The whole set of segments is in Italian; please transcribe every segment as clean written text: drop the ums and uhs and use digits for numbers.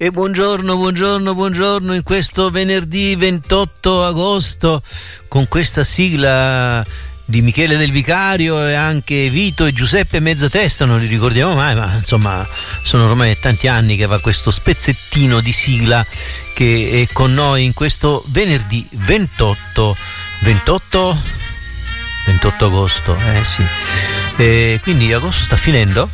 E buongiorno in questo venerdì 28 agosto con questa sigla di Michele Del Vicario e anche Vito e Giuseppe Mezzatesta, non li ricordiamo mai, ma insomma sono ormai tanti anni che va questo spezzettino di sigla che è con noi in questo venerdì 28 agosto, sì. E quindi agosto sta finendo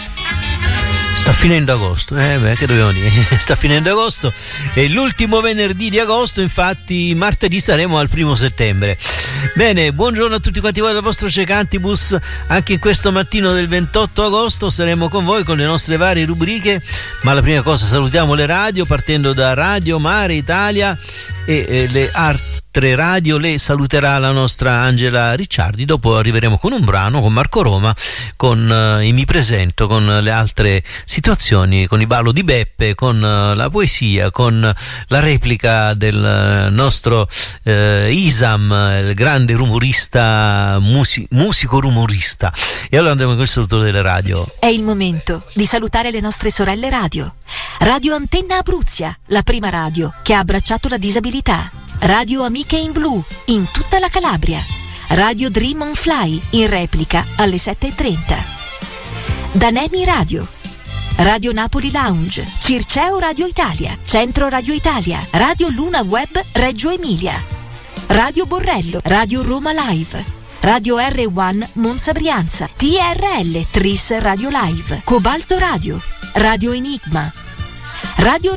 agosto, che dobbiamo dire? Sta finendo agosto, e l'ultimo venerdì di agosto, infatti martedì saremo al 1 settembre. Bene, buongiorno a tutti quanti voi dal vostro Cecantibus. Anche in questo mattino del 28 agosto saremo con voi con le nostre varie rubriche, ma la prima cosa salutiamo le radio, partendo da Radio Mare Italia e le altre radio le saluterà la nostra Angela Ricciardi. Dopo arriveremo con un brano, con Marco Roma, con i Mi Presento, con le altre situazioni, con i ballo di Beppe, con la poesia, con la replica del nostro Isam, il grande rumorista, musico rumorista. E allora andiamo con il saluto delle radio. È il momento di salutare le nostre sorelle radio. Radio Antenna Abruzia, la prima radio che ha abbracciato la disabilità. Radio Amiche in Blu, in tutta la Calabria. Radio Dream on Fly, in replica alle 7:30. Danemi Radio. Radio Napoli Lounge, Circeo Radio Italia, Centro Radio Italia, Radio Luna Web Reggio Emilia. Radio Borrello, Radio Roma Live. Radio R1 Monza Brianza, TRL Tris Radio Live, Cobalto Radio, Radio Enigma, Radio